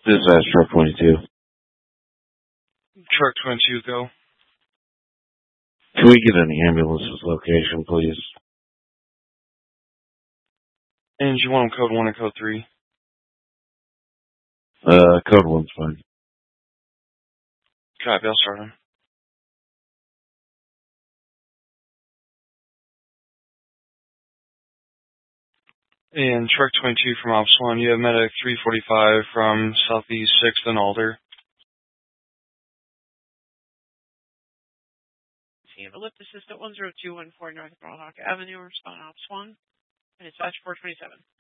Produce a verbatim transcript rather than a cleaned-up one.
Dispatch truck twenty-two. Truck twenty-two, go. Can we get an ambulance's location, please? And do you want them code one or code three? Uh, code one's fine. Copy, I'll start them. And truck twenty-two from Ops one, you have medic three forty-five from Southeast sixth and Alder. Lift Assistant one zero two one four North Broadhawk Avenue, respond Ops one, and dispatch four twenty-seven.